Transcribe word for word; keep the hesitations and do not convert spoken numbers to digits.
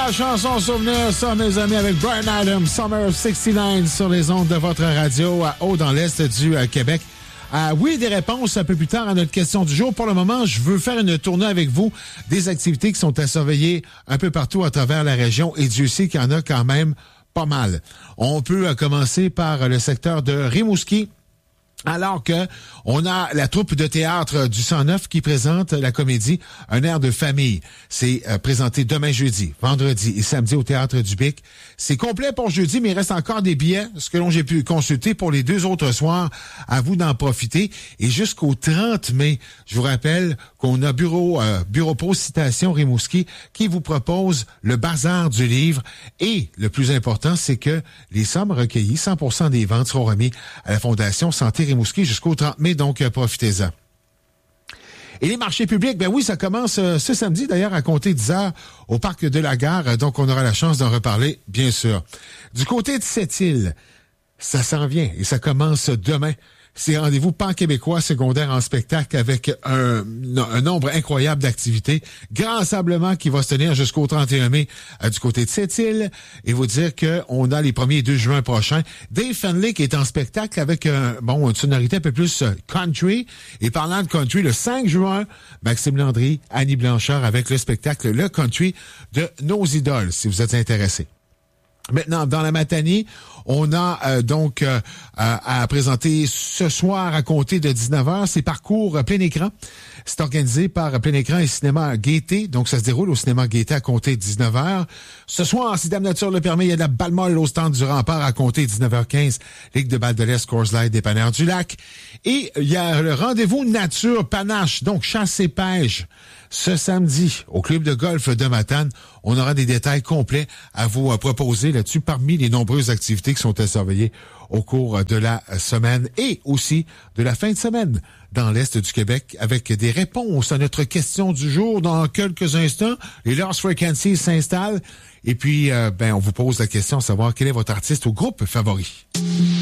la chanson souvenir, ça, mes amis, avec Bryan Adams, Summer of soixante-dix-neuf sur les ondes de votre radio à haut dans l'est du euh, Québec. Euh, oui, des réponses un peu plus tard à notre question du jour. Pour le moment, je veux faire une tournée avec vous des activités qui sont à surveiller un peu partout à travers la région, et Dieu sait qu'il y en a quand même pas mal. On peut euh, commencer par le secteur de Rimouski. Alors que on a la troupe de théâtre du cent neuf qui présente la comédie Un air de famille. C'est euh, présenté demain jeudi, vendredi et samedi au Théâtre du Bic. C'est complet pour jeudi, mais il reste encore des billets, ce que l'on j'ai pu consulter pour les deux autres soirs. À vous d'en profiter. Et jusqu'au trente mai, je vous rappelle qu'on a Bureau euh, Bureau Pro Citation Rimouski qui vous propose le bazar du livre. Et le plus important, c'est que les sommes recueillies, cent pour cent des ventes seront remis à la Fondation Santé Rimouski jusqu'au trente mai, donc euh, profitez-en. Et les marchés publics, ben oui, ça commence euh, ce samedi, d'ailleurs, à compter dix heures au Parc de la Gare, donc on aura la chance d'en reparler, bien sûr. Du côté de Sept-Îles, ça s'en vient et ça commence demain. C'est rendez-vous pan-québécois secondaire en spectacle avec un, un nombre incroyable d'activités. Grand rassemblement qui va se tenir jusqu'au trente et un mai euh, du côté de Sept-Îles. Et vous dire qu'on a les premiers deux juin prochains. Dave Fenley qui est en spectacle avec un, bon, une sonorité un peu plus country. Et parlant de country, le cinq juin, Maxime Landry, Annie Blanchard avec le spectacle Le Country de nos idoles, si vous êtes intéressés. Maintenant, dans la matinée, on a euh, donc euh, à, à présenter ce soir à compter de dix-neuf heures, c'est Parcours plein écran. C'est organisé par Plein Écran et Cinéma Gaieté, donc ça se déroule au Cinéma Gaieté à compter de dix-neuf heures. Ce soir, si Dame Nature le permet, il y a de la balle molle au stand du Rempart à compter de dix-neuf heures quinze, Ligue de balle de l'Est, Coors Light, Dépanneur du Lac. Et il y a le rendez-vous Nature Panache, donc chasse et pêche. Ce samedi, au club de golf de Matane, on aura des détails complets à vous proposer là-dessus parmi les nombreuses activités qui sont à surveiller au cours de la semaine et aussi de la fin de semaine dans l'Est du Québec avec des réponses à notre question du jour dans quelques instants. Les Lost Frequencies s'installent et puis, euh, ben, on vous pose la question de savoir quel est votre artiste ou groupe favori.